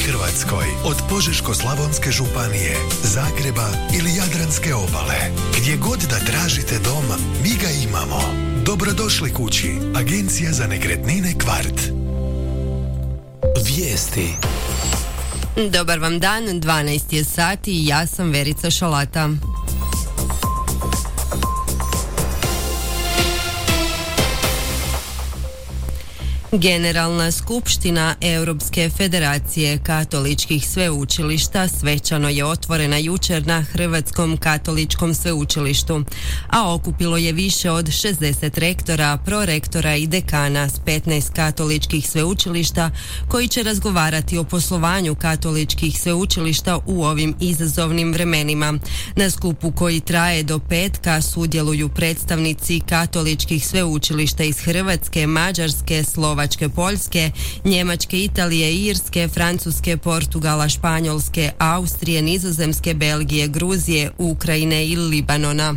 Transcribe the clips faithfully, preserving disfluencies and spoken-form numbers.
Hrvatskoj, od Požeško-slavonske županije, Zagreba ili Jadranske obale. Gdje god da tražite dom, mi ga imamo. Dobrodošli kući. Agencija za nekretnine Kvart. Vijesti. Dobar vam dan, dvanaest je sati i ja sam Verica Šalata. Generalna skupština Europske federacije katoličkih sveučilišta svečano je otvorena jučer na Hrvatskom katoličkom sveučilištu, a okupilo je više od šezdeset rektora, prorektora i dekana s petnaest katoličkih sveučilišta koji će razgovarati o poslovanju katoličkih sveučilišta u ovim izazovnim vremenima. Na skupu koji traje do petka sudjeluju predstavnici katoličkih sveučilišta iz Hrvatske, Mađarske, Slovačke, Poljske, Njemačke, Italije, Irske, Francuske, Portugala, Španjolske, Austrije, Nizozemske, Belgije, Gruzije, Ukrajine i Libanona.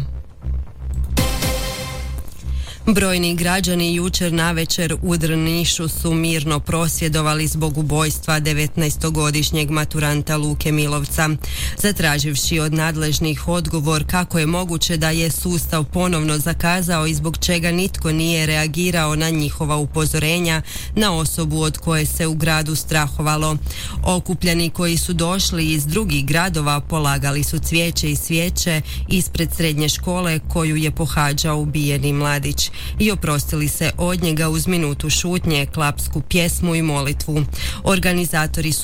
Brojni građani jučer navečer u Drnišu su mirno prosvjedovali zbog ubojstva devetnaestogodišnjeg maturanta Luke Milovca, zatraživši od nadležnih odgovor kako je moguće da je sustav ponovno zakazao i zbog čega nitko nije reagirao na njihova upozorenja na osobu od koje se u gradu strahovalo. Okupljani koji su došli iz drugih gradova polagali su cvijeće i svijeće ispred srednje škole koju je pohađao ubijeni mladić i oprostili se od njega uz minutu šutnje, klapsku pjesmu i molitvu. Organizatori su